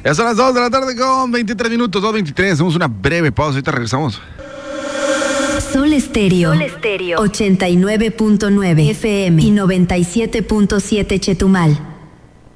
Ya son las 2 de la tarde con 23 minutos, 2:23. Hacemos una breve pausa, ahorita regresamos. Sol Estéreo 89.9 FM y 97.7 Chetumal.